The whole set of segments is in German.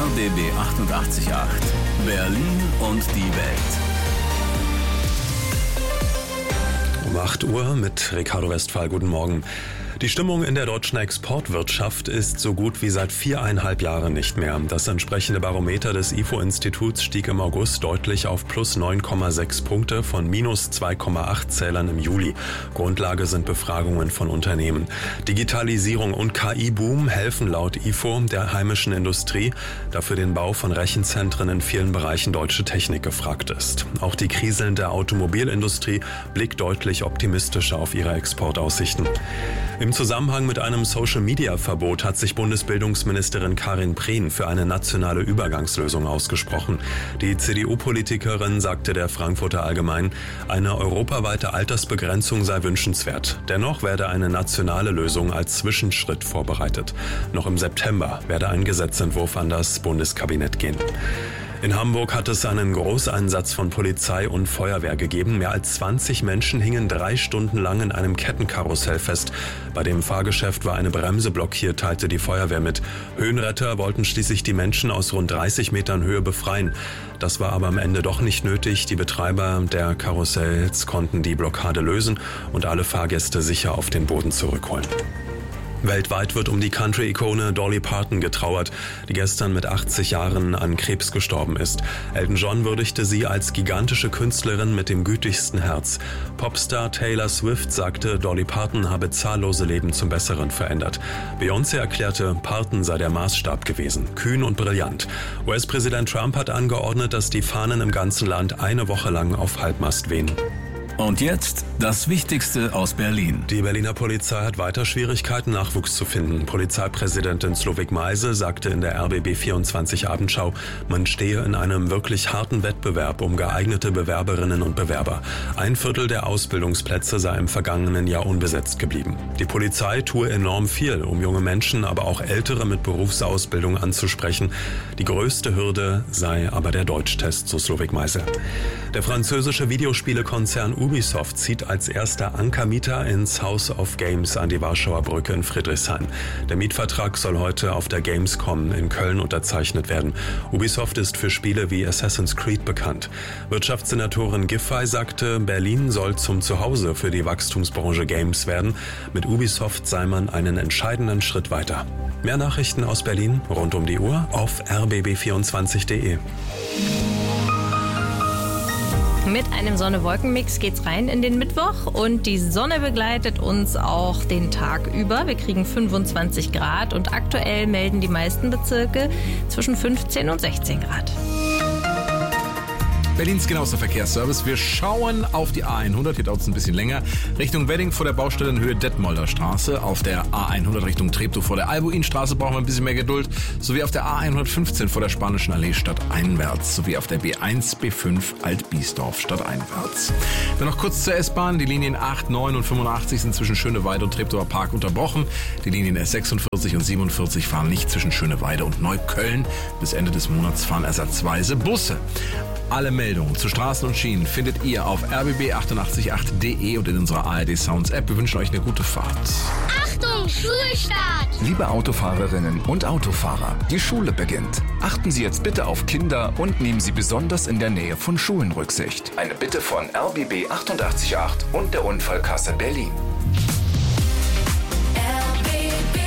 RBB 888. Berlin und die Welt. Um 8 Uhr mit Ricardo Westphal. Guten Morgen. Die Stimmung in der deutschen Exportwirtschaft ist so gut wie seit 4,5 Jahren nicht mehr. Das entsprechende Barometer des IFO-Instituts stieg im August deutlich auf plus 9,6 Punkte von minus 2,8 Zählern im Juli. Grundlage sind Befragungen von Unternehmen. Digitalisierung und KI-Boom helfen laut IFO der heimischen Industrie, da für den Bau von Rechenzentren in vielen Bereichen deutsche Technik gefragt ist. Auch die kriselnde Automobilindustrie blickt deutlich optimistischer auf ihre Exportaussichten. Im Zusammenhang mit einem Social-Media-Verbot hat sich Bundesbildungsministerin Karin Prehn für eine nationale Übergangslösung ausgesprochen. Die CDU-Politikerin sagte der Frankfurter Allgemein, eine europaweite Altersbegrenzung sei wünschenswert. Dennoch werde eine nationale Lösung als Zwischenschritt vorbereitet. Noch im September werde ein Gesetzentwurf an das Bundeskabinett gehen. In Hamburg hat es einen Großeinsatz von Polizei und Feuerwehr gegeben. Mehr als 20 Menschen hingen 3 Stunden lang in einem Kettenkarussell fest. Bei dem Fahrgeschäft war eine Bremse blockiert, teilte die Feuerwehr mit. Höhenretter wollten schließlich die Menschen aus rund 30 Metern Höhe befreien. Das war aber am Ende doch nicht nötig. Die Betreiber der Karussells konnten die Blockade lösen und alle Fahrgäste sicher auf den Boden zurückholen. Weltweit wird um die Country-Ikone Dolly Parton getrauert, die gestern mit 80 Jahren an Krebs gestorben ist. Elton John würdigte sie als gigantische Künstlerin mit dem gütigsten Herz. Popstar Taylor Swift sagte, Dolly Parton habe zahllose Leben zum Besseren verändert. Beyoncé erklärte, Parton sei der Maßstab gewesen, kühn und brillant. US-Präsident Trump hat angeordnet, dass die Fahnen im ganzen Land eine Woche lang auf Halbmast wehen. Und jetzt das Wichtigste aus Berlin. Die Berliner Polizei hat weiter Schwierigkeiten, Nachwuchs zu finden. Polizeipräsidentin Slowik Meise sagte in der RBB 24 Abendschau, man stehe in einem wirklich harten Wettbewerb um geeignete Bewerberinnen und Bewerber. 1/4 der Ausbildungsplätze sei im vergangenen Jahr unbesetzt geblieben. Die Polizei tue enorm viel, um junge Menschen, aber auch Ältere mit Berufsausbildung anzusprechen. Die größte Hürde sei aber der Deutschtest, so Slowik Meise. Der französische Videospielekonzern Ubisoft zieht als erster Ankermieter ins House of Games an die Warschauer Brücke in Friedrichshain. Der Mietvertrag soll heute auf der Gamescom in Köln unterzeichnet werden. Ubisoft ist für Spiele wie Assassin's Creed bekannt. Wirtschaftssenatorin Giffey sagte, Berlin soll zum Zuhause für die Wachstumsbranche Games werden. Mit Ubisoft sei man einen entscheidenden Schritt weiter. Mehr Nachrichten aus Berlin rund um die Uhr auf rbb24.de. Mit einem Sonne-Wolken-Mix geht's rein in den Mittwoch und die Sonne begleitet uns auch den Tag über. Wir kriegen 25 Grad und aktuell melden die meisten Bezirke zwischen 15 und 16 Grad. Berlins genauester Verkehrsservice. Wir schauen auf die A100, hier dauert es ein bisschen länger, Richtung Wedding vor der Baustelle in Höhe Detmolder Straße. Auf der A100 Richtung Treptow vor der Albuinstraße brauchen wir ein bisschen mehr Geduld. Sowie auf der A115 vor der Spanischen Allee stadteinwärts. Sowie auf der B1, B5 Altbiesdorf stadteinwärts. Dann noch kurz zur S-Bahn. Die Linien 8, 9 und 85 sind zwischen Schöneweide und Treptower Park unterbrochen. Die Linien S46 und 47 fahren nicht zwischen Schöneweide und Neukölln. Bis Ende des Monats fahren ersatzweise Busse. Alle Meldungen zu Straßen und Schienen findet ihr auf rbb888.de und in unserer ARD Sounds App. Wir wünschen euch eine gute Fahrt. Achtung, Schulstart! Liebe Autofahrerinnen und Autofahrer, die Schule beginnt. Achten Sie jetzt bitte auf Kinder und nehmen Sie besonders in der Nähe von Schulen Rücksicht. Eine Bitte von RBB 888 und der Unfallkasse Berlin. RBB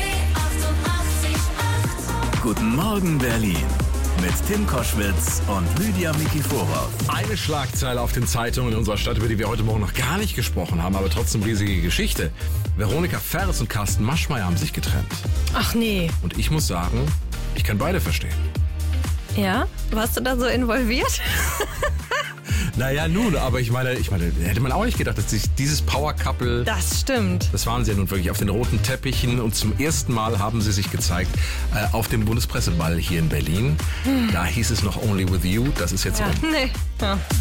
888. Guten Morgen, Berlin. Mit Tim Koschwitz und Lydia Mikiforow. Eine Schlagzeile auf den Zeitungen in unserer Stadt, über die wir heute Morgen noch gar nicht gesprochen haben, aber trotzdem riesige Geschichte. Veronika Ferres und Carsten Maschmeyer haben sich getrennt. Ach nee. Und ich muss sagen, ich kann beide verstehen. Ja? Warst du da so involviert? Naja, nun, aber ich meine, hätte man auch nicht gedacht, dass sich dieses Power-Couple... Das stimmt. Das waren sie ja nun wirklich auf den roten Teppichen und zum ersten Mal haben sie sich gezeigt auf dem Bundespresseball hier in Berlin. Da hieß es noch Only With You, das ist jetzt Ja, nee. Ja.